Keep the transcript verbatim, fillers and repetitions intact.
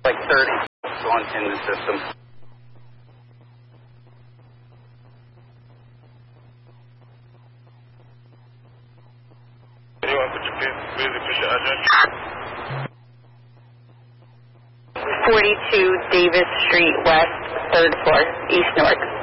like thirty on in the system. Anyone, could you please, please repeat your address? forty-two Davis Street West, third floor, East Newark.